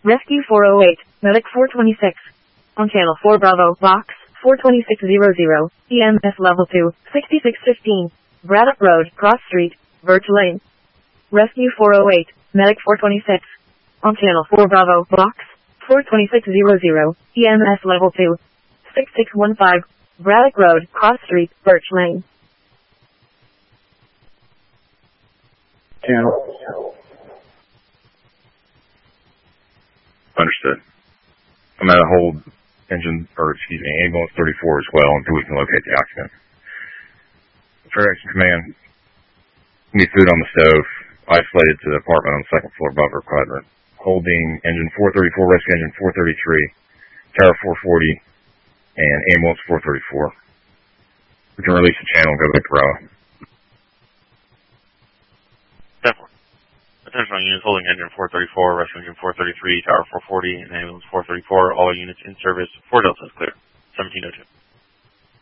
Rescue 408, Medic 426. On Channel 4 Bravo, Box 42600, EMS Level 2, 6615. Braddock Road, Cross Street, Birch Lane. Rescue 408, Medic 426. On Channel 4 Bravo, Box 42600, EMS Level 2, 6615. Braddock Road, Cross Street, Birch Lane. Channel. Understood. I'm going to hold ambulance 34 as well until we can locate the occupant. Fair Action Command, need food on the stove, isolated to the apartment on the second floor above our quadrant. Holding engine 434, rescue engine 433, tower 440, and ambulance 434. We can release the channel and go back to Bravo. Definitely. Attention on units holding engine 434, rescue engine 433, tower 440, and ambulance 434. All units in service. 4 Delta is clear. 1702.